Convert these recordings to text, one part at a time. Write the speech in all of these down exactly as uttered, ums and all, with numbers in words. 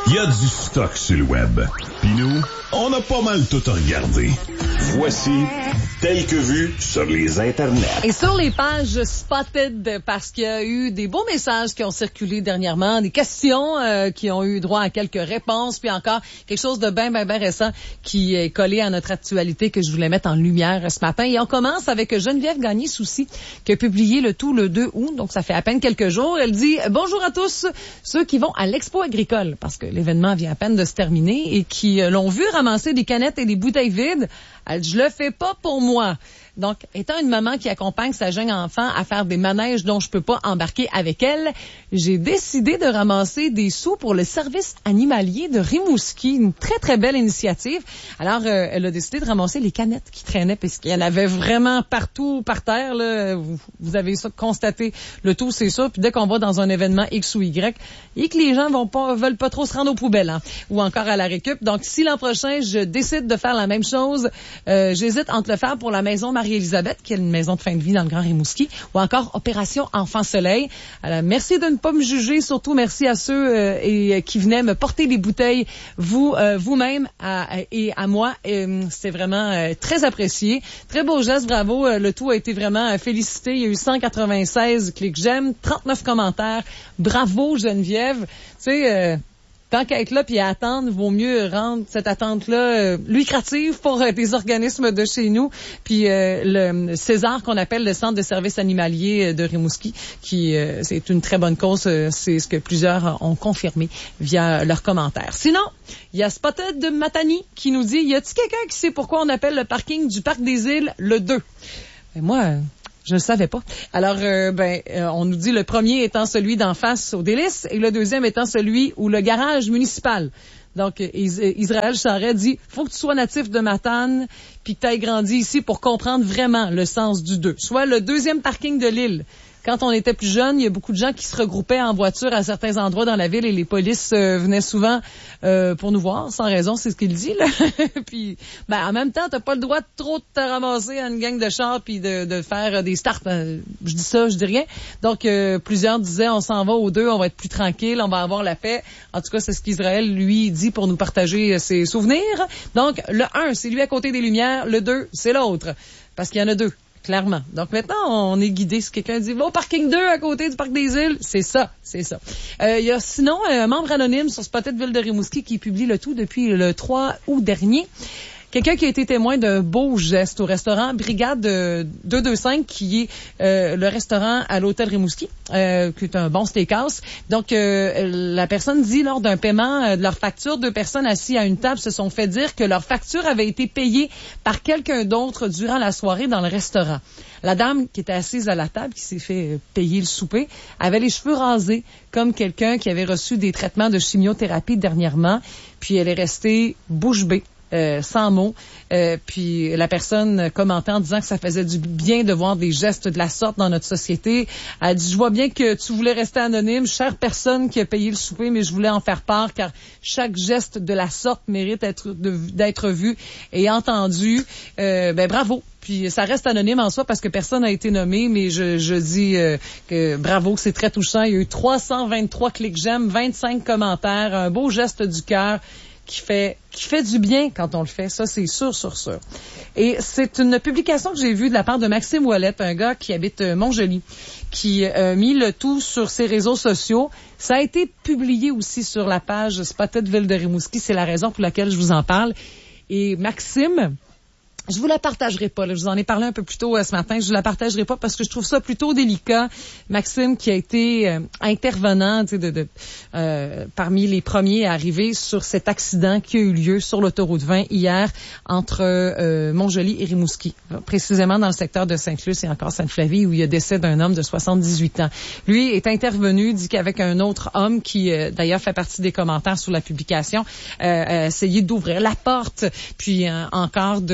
Il y a du stock sur le web. Puis nous, on a pas mal tout regardé. Voici Tel que vu sur les internets. Et sur les pages Spotted, parce qu'il y a eu des beaux messages qui ont circulé dernièrement, des questions euh, qui ont eu droit à quelques réponses, puis encore quelque chose de bien, bien, bien récent qui est collé à notre actualité que je voulais mettre en lumière ce matin. Et on commence avec Geneviève Gagné-Soucy, qui a publié le tout le deux août, donc ça fait à peine quelques jours. Elle dit « Bonjour à tous ceux qui vont à l'Expo agricole », parce que l'événement vient à peine de se terminer, et qui euh, l'ont vu ramasser des canettes et des bouteilles vides. Elle dit « Je le fais pas pour moi ». Donc, étant une maman qui accompagne sa jeune enfant à faire des manèges dont je peux pas embarquer avec elle, j'ai décidé de ramasser des sous pour le service animalier de Rimouski. Une très, très belle initiative. Alors, euh, elle a décidé de ramasser les canettes qui traînaient, puisqu'il y en avait vraiment partout par terre, là. Vous, vous avez ça constaté. Le tout, c'est ça. Puis dès qu'on va dans un événement X ou Y, et que les gens vont pas, veulent pas trop se rendre aux poubelles, hein, ou encore à la récup. Donc, si l'an prochain, je décide de faire la même chose, euh, j'hésite entre le faire pour la maison Marie-Élisabeth, qui est une maison de fin de vie dans le Grand Rimouski, ou encore Opération Enfant Soleil. Alors, merci de ne pas me juger, surtout merci à ceux euh, et, qui venaient me porter des bouteilles, vous, euh, vous-même à, et à moi. Euh, c'est vraiment euh, très apprécié. Très beau geste, bravo. Euh, le tout a été vraiment euh, félicité. Il y a eu cent quatre-vingt-seize clics j'aime, trente-neuf commentaires. Bravo, Geneviève. Tu sais... Euh, Tant qu'à être là puis à attendre, vaut mieux rendre cette attente-là euh, lucrative pour euh, des organismes de chez nous. Puis euh, le César, qu'on appelle le Centre de services animaliers de Rimouski, qui euh, c'est une très bonne cause. Euh, c'est ce que plusieurs ont confirmé via leurs commentaires. Sinon, il y a Spotted de Matani qui nous dit « Y a-t-il quelqu'un qui sait pourquoi on appelle le parking du Parc des Îles le deux? » Ben moi... Euh, Je ne savais pas. Alors, euh, ben, euh, on nous dit le premier étant celui d'en face au Délices et le deuxième étant celui où le garage municipal. Donc, Is- Israël Charret dit « Faut que tu sois natif de Matane puis que tu aies grandi ici pour comprendre vraiment le sens du deux. » Soit le deuxième parking de l'île. Quand on était plus jeune, il y a beaucoup de gens qui se regroupaient en voiture à certains endroits dans la ville et les polices euh, venaient souvent euh, pour nous voir, sans raison, c'est ce qu'il dit, là. Puis, ben, en même temps, t'as pas le droit de trop te ramasser à une gang de chars puis de, de faire des starts. Euh, je dis ça, je dis rien. Donc, euh, plusieurs disaient, on s'en va aux deux, on va être plus tranquille, on va avoir la paix. En tout cas, c'est ce qu'Israël, lui, dit pour nous partager ses souvenirs. Donc, le un, c'est lui à côté des Lumières. Le deux, c'est l'autre. Parce qu'il y en a deux. Clairement. Donc maintenant, on est guidé. Si quelqu'un dit « Va au parking deux à côté du Parc des Îles », c'est ça, c'est ça. Euh, il y a sinon un membre anonyme sur Spotted Ville de Rimouski qui publie le tout depuis le trois août dernier. Quelqu'un qui a été témoin d'un beau geste au restaurant Brigade deux cent vingt-cinq, qui est euh, le restaurant à l'hôtel Rimouski, euh, qui est un bon steakhouse. Donc, euh, la personne dit, lors d'un paiement euh, de leur facture, deux personnes assises à une table se sont fait dire que leur facture avait été payée par quelqu'un d'autre durant la soirée dans le restaurant. La dame qui était assise à la table, qui s'est fait payer le souper, avait les cheveux rasés, comme quelqu'un qui avait reçu des traitements de chimiothérapie dernièrement, puis elle est restée bouche bée. Euh, sans mots, euh, puis la personne commentait en disant que ça faisait du bien de voir des gestes de la sorte dans notre société. Elle dit, je vois bien que tu voulais rester anonyme, chère personne qui a payé le souper, mais je voulais en faire part, car chaque geste de la sorte mérite d'être, de, d'être vu et entendu. Euh, ben bravo. Puis ça reste anonyme en soi parce que personne n'a été nommé, mais je, je dis euh, que bravo, que c'est très touchant. Il y a eu trois cent vingt-trois clics j'aime, vingt-cinq commentaires, un beau geste du cœur qui fait qui fait du bien quand on le fait. Ça, c'est sûr, sûr, sûr. Et c'est une publication que j'ai vue de la part de Maxime Ouellette, un gars qui habite Montjoly, qui a mis le tout sur ses réseaux sociaux. Ça a été publié aussi sur la page Spotted Ville de Rimouski. C'est la raison pour laquelle je vous en parle. Et Maxime... Je vous la partagerai pas. Là. Je vous en ai parlé un peu plus tôt euh, ce matin. Je vous la partagerai pas parce que je trouve ça plutôt délicat. Maxime, qui a été euh, intervenant de, de, euh, parmi les premiers à arriver sur cet accident qui a eu lieu sur l'autoroute vingt hier entre euh, Montjoly et Rimouski, précisément dans le secteur de Sainte-Luce et encore Sainte-Flavie, où il y a décès d'un homme de soixante-dix-huit ans. Lui est intervenu, dit qu'avec un autre homme qui, euh, d'ailleurs, fait partie des commentaires sur la publication, euh, a essayé d'ouvrir la porte, puis euh, encore de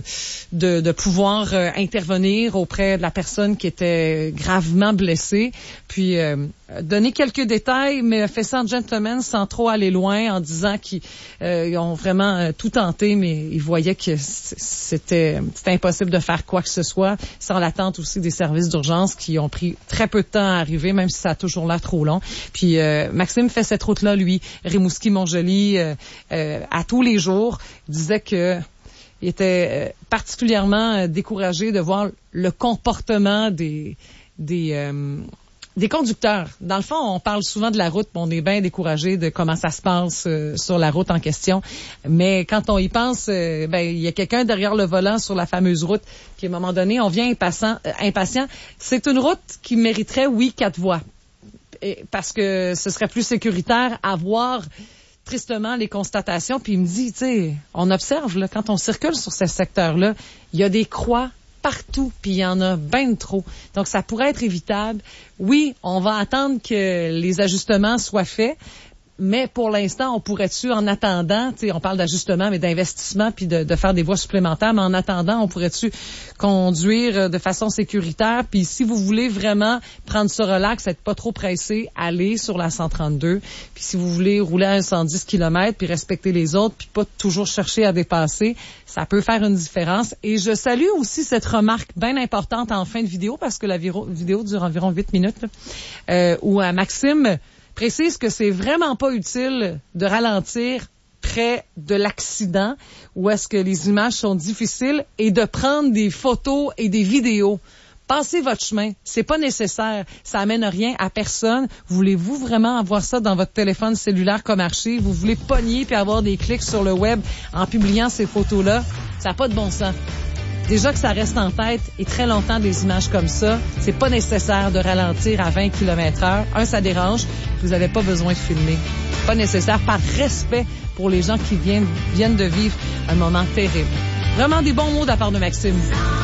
de, de pouvoir euh, intervenir auprès de la personne qui était gravement blessée, puis euh, donner quelques détails, mais fait ça en gentleman sans trop aller loin, en disant qu'ils euh, ont vraiment euh, tout tenté, mais ils voyaient que c'était, c'était impossible de faire quoi que ce soit, sans l'attente aussi des services d'urgence qui ont pris très peu de temps à arriver, même si ça a toujours l'air trop long. Puis euh, Maxime fait cette route-là, lui, Rimouski-Montjoly, euh, euh, à tous les jours. Il disait que il était euh, particulièrement euh, découragé de voir le comportement des des euh, des conducteurs. Dans le fond, on parle souvent de la route, mais on est bien découragé de comment ça se passe euh, sur la route en question. Mais quand on y pense, euh, ben il y a quelqu'un derrière le volant sur la fameuse route, puis à un moment donné, on vient impatient. Euh, impatient. C'est une route qui mériterait, oui, quatre voies. Et, parce que ce serait plus sécuritaire à voir tristement les constatations. Puis il me dit, tu sais, on observe, là, quand on circule sur ce secteur-là, il y a des croix partout, puis il y en a ben trop. Donc, ça pourrait être évitable. Oui, on va attendre que les ajustements soient faits, mais pour l'instant, on pourrait-tu, en attendant, tu sais, on parle d'ajustement, mais d'investissement, puis de, de faire des voies supplémentaires, mais en attendant, on pourrait-tu conduire de façon sécuritaire? Puis si vous voulez vraiment prendre ce relax, être pas trop pressé, allez sur la cent trente-deux. Puis si vous voulez rouler à cent dix kilomètres, puis respecter les autres, puis pas toujours chercher à dépasser, ça peut faire une différence. Et je salue aussi cette remarque bien importante en fin de vidéo, parce que la viro- vidéo dure environ huit minutes, là, euh, où euh, Maxime précise que c'est vraiment pas utile de ralentir près de l'accident où est-ce que les images sont difficiles et de prendre des photos et des vidéos. Passez votre chemin. C'est pas nécessaire. Ça amène rien à personne. Voulez-vous vraiment avoir ça dans votre téléphone cellulaire comme archive? Vous voulez pogner puis avoir des clics sur le web en publiant ces photos-là? Ça n'a pas de bon sens. Déjà que ça reste en tête et très longtemps des images comme ça, c'est pas nécessaire de ralentir à vingt kilomètres heure. Un, ça dérange. Vous n'avez pas besoin de filmer. Pas nécessaire par respect pour les gens qui viennent, viennent de vivre un moment terrible. Vraiment des bons mots de la part de Maxime.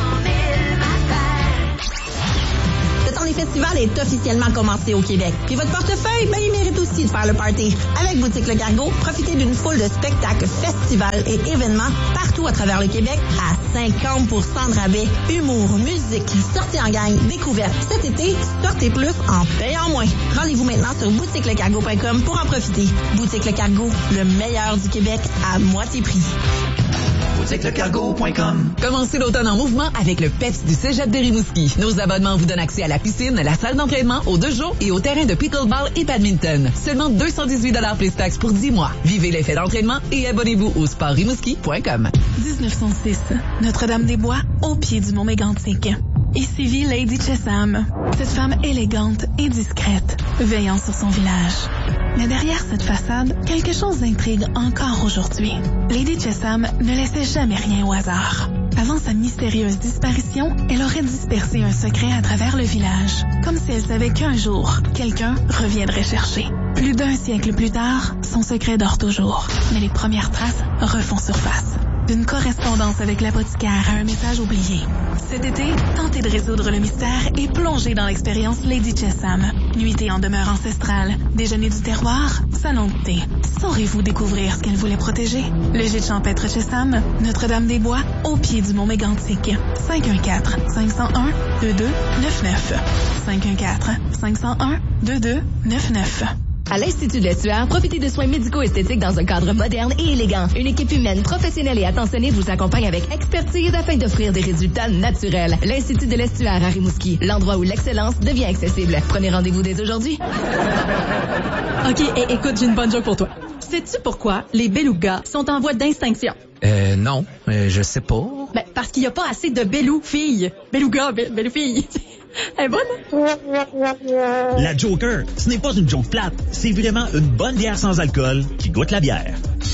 Le festival est officiellement commencé au Québec. Puis votre portefeuille, ben, il mérite aussi de faire le party. Avec Boutique Le Cargo, profitez d'une foule de spectacles, festivals et événements partout à travers le Québec à cinquante pour cent de rabais. Humour, musique, sorties en gang, découvertes. Cet été, sortez plus en payant moins. Rendez-vous maintenant sur boutique le cargo point com pour en profiter. Boutique Le Cargo, le meilleur du Québec à moitié prix. boutique le cargo point com. Commencez l'automne en mouvement avec le P E P S du Cégep de Rimouski. Nos abonnements vous donnent accès à la piscine, la salle d'entraînement, aux deux jours et au terrain de pickleball et badminton. Seulement deux cent dix-huit dollars plus taxes pour dix mois. Vivez l'effet d'entraînement et abonnez-vous au sport rimouski point com. dix-neuf cent six, Notre-Dame-des-Bois, au pied du Mont Mégantic. Ici vit Lady Chessam, cette femme élégante et discrète, veillant sur son village. Mais derrière cette façade, quelque chose intrigue encore aujourd'hui. Lady Chessam ne laissait jamais rien au hasard. Avant sa mystérieuse disparition, elle aurait dispersé un secret à travers le village, comme si elle savait qu'un jour, quelqu'un reviendrait chercher. Plus d'un siècle plus tard, son secret dort toujours, mais les premières traces refont surface. D'une correspondance avec l'apothicaire à un message oublié. Cet été, tentez de résoudre le mystère et plongez dans l'expérience Lady Chessam. Nuitée en demeure ancestrale, déjeuner du terroir, salon de thé. Saurez-vous découvrir ce qu'elle voulait protéger? Le gîte champêtre Chessam, Notre-Dame-des-Bois, au pied du Mont Mégantic. cinq un quatre, cinq zéro un, deux deux neuf neuf. cinq un quatre, cinq zéro un, deux deux neuf neuf. À l'Institut de l'Estuaire, profitez de soins médico-esthétiques dans un cadre moderne et élégant. Une équipe humaine, professionnelle et attentionnée vous accompagne avec expertise afin d'offrir des résultats naturels. L'Institut de l'Estuaire à Rimouski, l'endroit où l'excellence devient accessible. Prenez rendez-vous dès aujourd'hui. OK, et, écoute, j'ai une bonne joke pour toi. Sais-tu pourquoi les belugas sont en voie d'extinction? Euh, non, euh, je sais pas. Ben, parce qu'il n'y a pas assez de belou-filles. Belugas, be- belou-filles. Elle est bonne? La Joker, ce n'est pas une joke plate. C'est vraiment une bonne bière sans alcool qui goûte la bière.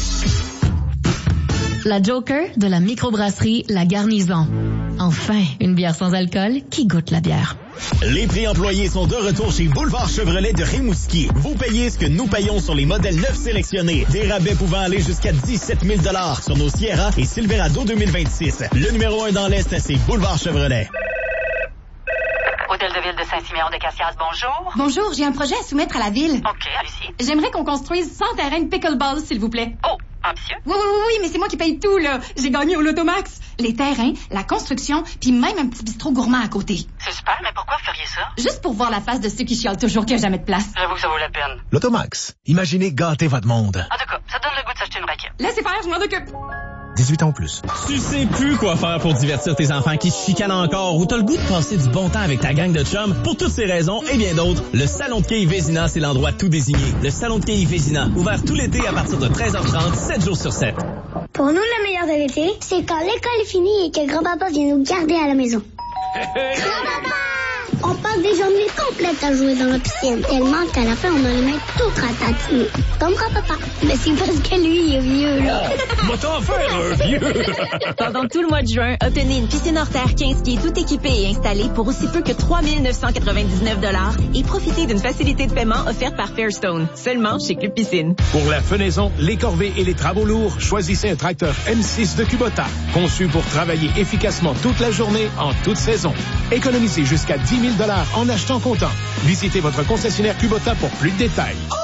La Joker de la microbrasserie La Garnison. Enfin, une bière sans alcool qui goûte la bière. Les prix employés sont de retour chez Boulevard Chevrolet de Rimouski. Vous payez ce que nous payons sur les modèles neufs sélectionnés. Des rabais pouvant aller jusqu'à dix-sept mille dollars sur nos Sierra et Silverado deux mille vingt-six. Le numéro un dans l'Est, c'est Boulevard Chevrolet. Hôtel de Ville de Saint-Siméon-de-Cassias, bonjour. Bonjour, j'ai un projet à soumettre à la ville. OK, allez-y. J'aimerais qu'on construise cent terrains de pickleball, s'il vous plaît. Oh, Ambitieux? Oui, oui, oui, oui, mais c'est moi qui paye tout, là. J'ai gagné au Lotomax. Les terrains, la construction, puis même un petit bistrot gourmand à côté. C'est super, mais pourquoi vous feriez ça? Juste pour voir la face de ceux qui chialent toujours qu'il n'y a jamais de place. J'avoue que ça vaut la peine. Lotomax. Imaginez gâter votre monde. En tout cas, ça donne le goût de s'acheter une raquette. Laissez faire, je m'en occupe. dix-huit ans ou plus. Tu sais plus quoi faire pour divertir tes enfants qui se chicanent encore ou t'as le goût de passer du bon temps avec ta gang de chums? Pour toutes ces raisons et bien d'autres, le Salon de quilles Vézina, c'est l'endroit tout désigné. Le Salon de quilles Vézina, ouvert tout l'été à partir de treize heures trente, sept jours sur sept. Pour nous, le meilleur de l'été, c'est quand l'école est finie et que grand-papa vient nous garder à la maison. Grand-papa! On passe des journées complètes à jouer dans la piscine, tellement qu'à la fin, on a les mains toutes ratatinées. Comme grand-papa. Mais c'est parce que lui, il est vieux, là. Va t'en faire un vieux! Pendant tout le mois de juin, obtenez une piscine hors terre quinze pieds tout équipée et installée pour aussi peu que trois mille neuf cent quatre-vingt-dix-neuf dollars et profitez d'une facilité de paiement offerte par Fairstone, seulement chez Club Piscine. Pour la fenaison, les corvées et les travaux lourds, choisissez un tracteur M six de Kubota, conçu pour travailler efficacement toute la journée, en toute saison. Économisez jusqu'à dix mille dollars en achetant comptant. Visitez votre concessionnaire Kubota pour plus de détails.